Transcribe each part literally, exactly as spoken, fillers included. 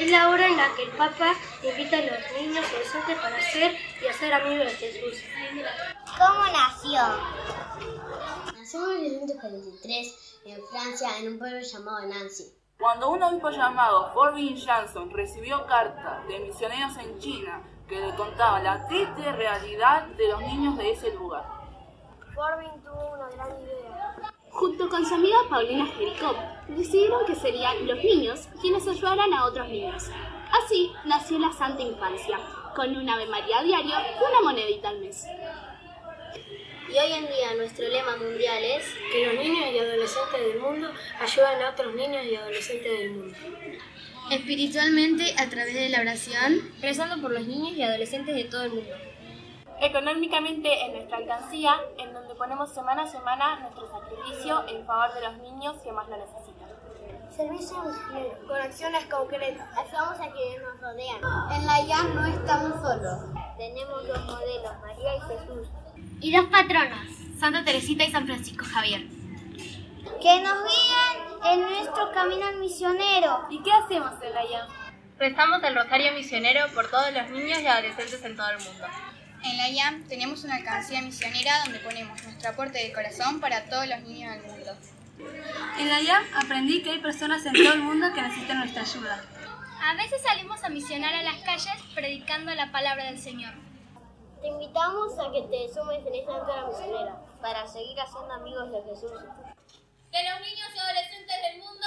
Es la hora en la que el Papa invita a los niños y adolescentes para ser y hacer amigos de Jesús. ¿Cómo nació? Nació en mil novecientos cuarenta y tres en Francia, en un pueblo llamado Nancy. Cuando un obispo llamado Forbin Jansson recibió cartas de misioneros en China que le contaban la triste realidad de los niños de ese lugar. Forbin tuvo una gran idea. Junto con su amiga Paulina Jericó, decidieron que serían los niños quienes ayudaran a otros niños. Así nació la Santa Infancia, con un Ave María diario y una monedita al mes. Y hoy en día nuestro lema mundial es que los niños y adolescentes del mundo ayudan a otros niños y adolescentes del mundo. Espiritualmente, a través de la oración, rezando por los niños y adolescentes de todo el mundo. Económicamente, en nuestra alcancía, en donde ponemos semana a semana nuestro sacrificio en favor de los niños que más lo necesitan. Servicio misionero, con acciones concretas. Ayudamos a quienes nos rodean. En la I A M no estamos solos. Tenemos dos modelos, María y Jesús. Y dos patronos, Santa Teresita y San Francisco Javier. Que nos guían en nuestro camino misionero. ¿Y qué hacemos en la I A M? Rezamos el Rosario Misionero por todos los niños y adolescentes en todo el mundo. En la I A M tenemos una alcancía misionera donde ponemos nuestro aporte de corazón para todos los niños del mundo. En la I A M aprendí que hay personas en todo el mundo que necesitan nuestra ayuda. A veces salimos a misionar a las calles predicando la palabra del Señor. Te invitamos a que te sumes en esta aventura misionera para seguir haciendo amigos de Jesús. Que los niños y adolescentes del mundo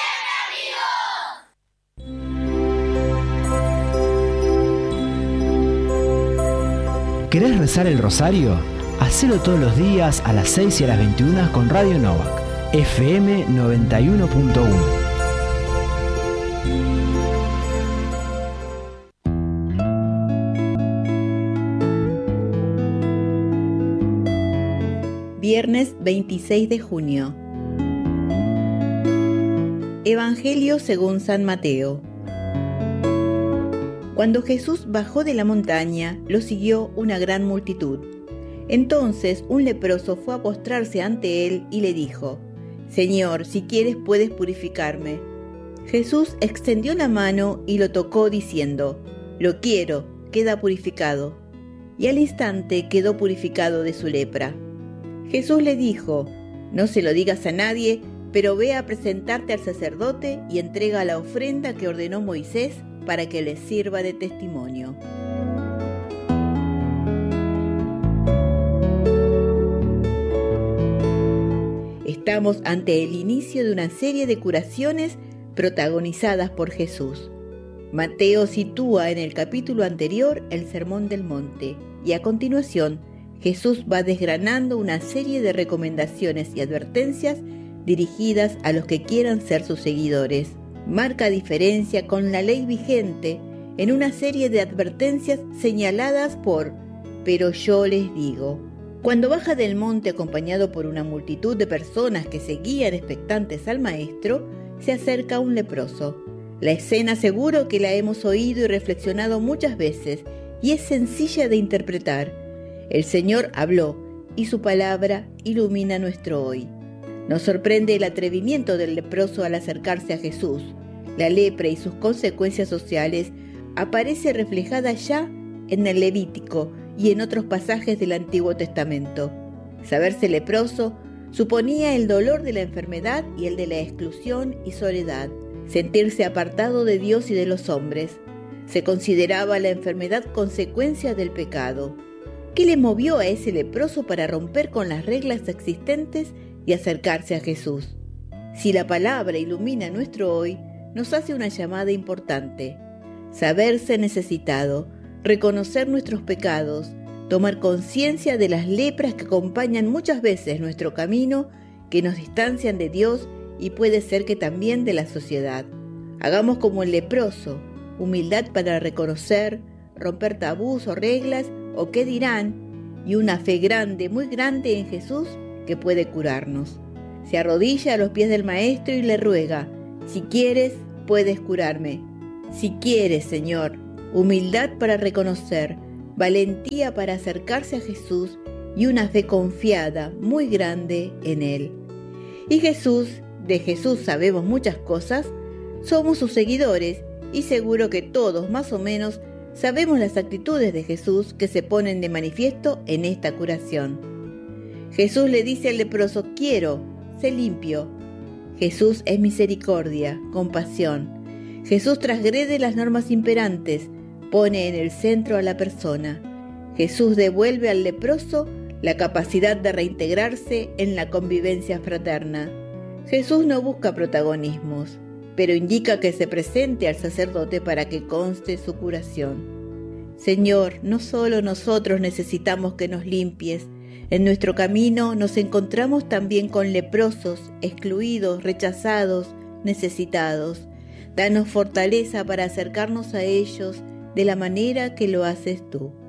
¡sean amigos! ¿Querés rezar el rosario? Hacelo todos los días a las seis y a las veintiuna con Radio Novak, F M noventa y uno punto uno. Viernes veintiséis de junio. Evangelio según San Mateo. Cuando Jesús bajó de la montaña, lo siguió una gran multitud. Entonces un leproso fue a postrarse ante él y le dijo: Señor, si quieres puedes purificarme. Jesús extendió la mano y lo tocó diciendo: Lo quiero, queda purificado. Y al instante quedó purificado de su lepra. Jesús le dijo: No se lo digas a nadie, pero ve a presentarte al sacerdote y entrega la ofrenda que ordenó Moisés para que les sirva de testimonio. Estamos ante el inicio de una serie de curaciones protagonizadas por Jesús. Mateo sitúa en el capítulo anterior el Sermón del Monte y a continuación Jesús va desgranando una serie de recomendaciones y advertencias dirigidas a los que quieran ser sus seguidores. Marca diferencia con la ley vigente en una serie de advertencias señaladas por «pero yo les digo». Cuando baja del monte acompañado por una multitud de personas que seguían expectantes al maestro, se acerca un leproso. La escena seguro que la hemos oído y reflexionado muchas veces y es sencilla de interpretar. El Señor habló y su palabra ilumina nuestro hoy. Nos sorprende el atrevimiento del leproso al acercarse a Jesús. La lepra y sus consecuencias sociales aparece reflejada ya en el Levítico y en otros pasajes del Antiguo Testamento. Saberse leproso suponía el dolor de la enfermedad y el de la exclusión y soledad, sentirse apartado de Dios y de los hombres. Se consideraba la enfermedad consecuencia del pecado. ¿Qué le movió a ese leproso para romper con las reglas existentes y acercarse a Jesús? Si la palabra ilumina nuestro hoy, nos hace una llamada importante: saberse necesitado, reconocer nuestros pecados, tomar conciencia de las lepras que acompañan muchas veces nuestro camino, que nos distancian de Dios y puede ser que también de la sociedad. Hagamos como el leproso, humildad para reconocer, romper tabús o reglas o qué dirán, y una fe grande, muy grande en Jesús que puede curarnos. Se arrodilla a los pies del Maestro y le ruega: si quieres, puedes curarme. Si quieres, Señor, humildad para reconocer, valentía para acercarse a Jesús y una fe confiada, muy grande en Él. Y Jesús, de Jesús sabemos muchas cosas, somos sus seguidores y seguro que todos, más o menos, sabemos las actitudes de Jesús que se ponen de manifiesto en esta curación. Jesús le dice al leproso: quiero, sé limpio. Jesús es misericordia, compasión. Jesús transgrede las normas imperantes, pone en el centro a la persona. Jesús devuelve al leproso la capacidad de reintegrarse en la convivencia fraterna. Jesús no busca protagonismos, pero indica que se presente al sacerdote para que conste su curación. Señor, no solo nosotros necesitamos que nos limpies. En nuestro camino nos encontramos también con leprosos, excluidos, rechazados, necesitados. Danos fortaleza para acercarnos a ellos de la manera que lo haces tú.